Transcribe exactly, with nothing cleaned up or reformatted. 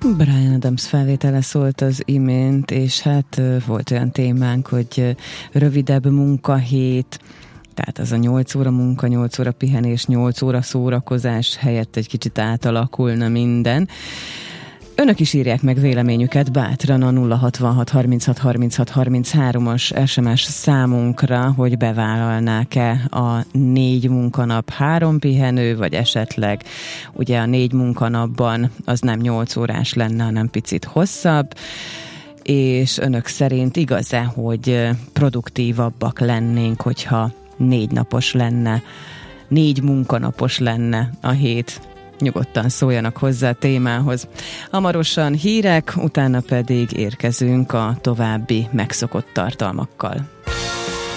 Bryan Adams felvétele szólt az imént, és hát volt olyan témánk, hogy rövidebb munkahét, tehát az a nyolc óra munka, nyolc óra pihenés, nyolc óra szórakozás helyett egy kicsit átalakulna minden. Önök is írják meg véleményüket bátran a nulla hatvanhat harminchat harminchat harminchárom-as es em es számunkra, hogy bevállalnák-e a négy munkanap három pihenő, vagy esetleg ugye a négy munkanapban az nem nyolc órás lenne, hanem picit hosszabb, és önök szerint igaz-e, hogy produktívabbak lennénk, hogyha négy napos lenne, négy munkanapos lenne a hét? Nyugodtan szóljanak hozzá a témához. Hamarosan hírek, utána pedig érkezünk a további megszokott tartalmakkal.